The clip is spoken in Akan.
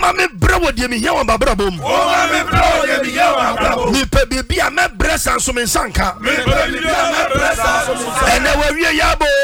me bravo de me here on babrabom. Oh, me bravo de me here on babrabom. Me pe be a me breast and some sanka. Me pe be a me breast and some sanka. And we yabo.